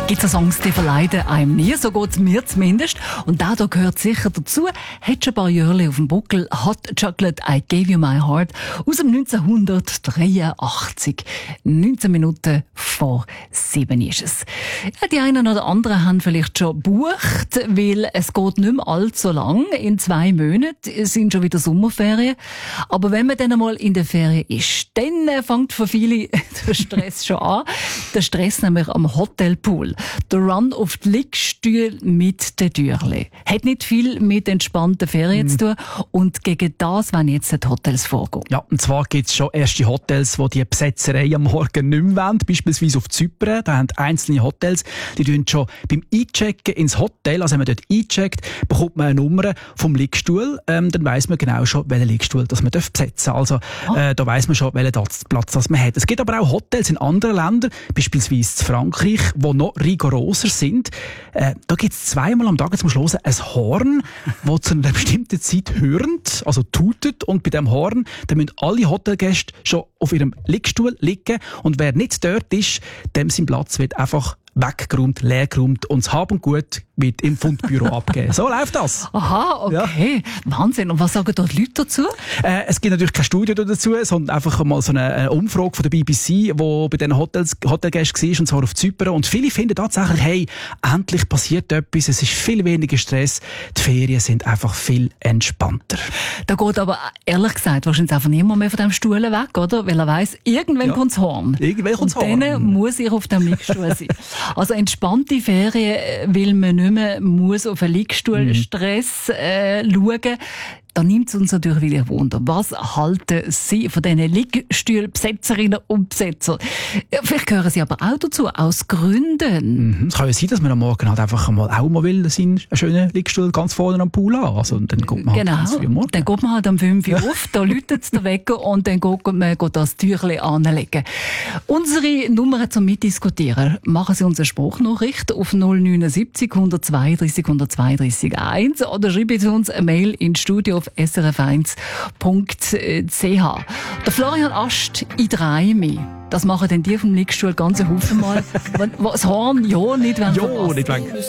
Gibt es Songs, die verleiden einem nie, so geht es mir zumindest. Und da gehört sicher dazu, hat schon ein paar Jahre auf dem Buckel, Hot Chocolate, I Gave You My Heart, aus dem 1983. 19 Minuten vor 7 ist es. Ja, die einen oder anderen haben vielleicht schon gebucht, weil es geht nicht mehr allzu lang. In 2 Monaten sind schon wieder Sommerferien. Aber wenn man dann einmal in der Ferien ist, dann fängt für viele der Stress schon an. Der Stress nämlich am Hotelpool. Der Run auf die Liegestühle mit den Türchen. Hat nicht viel mit entspannten Ferien zu tun. Und gegen das wollen jetzt die Hotels vorgehen. Ja, und zwar gibt es schon erste Hotels, die Besetzerei am Morgen nicht mehr wollen. Beispielsweise auf Zypern. Da haben einzelne Hotels, die tun schon beim Einchecken ins Hotel, also wenn man dort eincheckt, bekommt man eine Nummer vom Liegestuhl. Dann weiss man genau schon, welchen Liegestuhl das man besetzen darf. Also da weiss man schon, welchen Platz das man hat. Es gibt aber auch Hotels in anderen Ländern, beispielsweise in Frankreich, die noch rigoroser sind. Da gibt es 2-mal am Tag, jetzt musst du hören, ein Horn, das zu einer bestimmten Zeit hörend, also tutet. Und bei diesem Horn, da müssen alle Hotelgäste schon auf ihrem Liegestuhl liegen. Und wer nicht dort ist, dem sein Platz wird einfach weggeräumt, leergeräumt und das Hab und Gut wird im Fundbüro abgegeben. So läuft das. Aha, okay. Ja. Wahnsinn. Und was sagen dort die Leute dazu? Es gibt natürlich keine Studie dazu, sondern einfach mal so eine Umfrage von der BBC, die bei diesen Hotelgästen war, und zwar auf Zypern. Und viele finden tatsächlich, hey, endlich passiert etwas, es ist viel weniger Stress, die Ferien sind einfach viel entspannter. Da geht aber, ehrlich gesagt, wahrscheinlich einfach niemand mehr von diesem Stuhl weg, oder? Weil er weiss, irgendwann kommt das Horn. Irgendwann kommt das Horn. Und dann muss ich auf dem Liegestuhl sein. Also entspannte Ferien, weil man nicht mehr muss auf einen Liegestuhlstress schauen. Da nimmt es uns natürlich wieder Wunder. Was halten Sie von diesen Liegestuhlbesetzerinnen und Besetzer? Ja, vielleicht gehören Sie aber auch dazu, aus Gründen. Es kann ja sein, dass man am Morgen halt einfach auch mal will, einen schönen Liegestuhl ganz vorne am Pool an. Also, dann geht man halt ganz früh am Morgen. Dann geht man halt um 5 Uhr auf, da läutet es der Wecker und dann geht man das Tüchlein anlegen. Unsere Nummern zum Mitdiskutieren. Machen Sie uns eine Spruchnachricht auf 079 132 132 1 oder schreiben Sie uns eine Mail ins Studio auf srf1.ch. Der Florian Ast in 3 mehr. Das machen dann die vom Liegestuhl ganz Haufen mal. Das Horn ja nicht, wenn ja, nicht